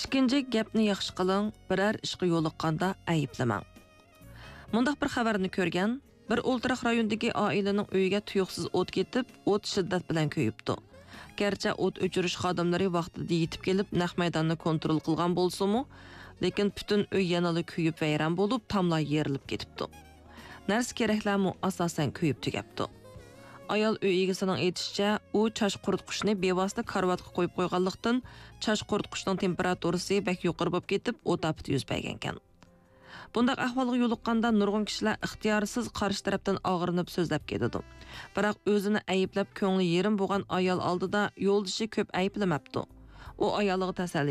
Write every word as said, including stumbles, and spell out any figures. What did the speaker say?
ikkinchi gapni yaxshi qiling, biror ishga yo'liqqanda ayiblamang. Mundaq bir xabarni ko'rgan, bir o'ltiraq rayondagi oilaning uyiga tuyuqsiz o't ketib, o't shiddat bilan kuyibdi. Gerçi o't o'chirish xodimlari vaqtida yetib kelib, naq maydonni kontrol qilgan bo'lsa-mu, lekin butun uy yanada kuyib vayron bo'lib, tamlar yerilib ketibdi. Narsa keraklarmi asosan kuyib tugabdi. Ayol uy egasining aytishicha, u chosh quritqichni bevosita karvatga qo'yib qo'yganlikdan chosh quritqichning temperaturasi bak yuqori bo'lib ketib, o't afti yuz bergan ekan. Bundaq ahvolga yo'liqqanda nurg'un kishilar ixtiyorsiz qarshi tarafdan og'rinib so'zlab ketadi. Biroq o'zini ayblab ko'ngli yerim bo'lgan ayol oldida yo'ldoshi ko'p ayblamabdi. U ayoliga tasalli